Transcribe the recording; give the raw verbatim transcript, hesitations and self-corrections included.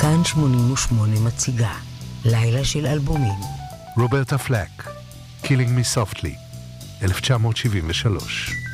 כאן שמונים ושמונה מציגה לילה של אלבומים. רוברטה פלק, Killing Me Softly, אלף תשע מאות שבעים ושלוש.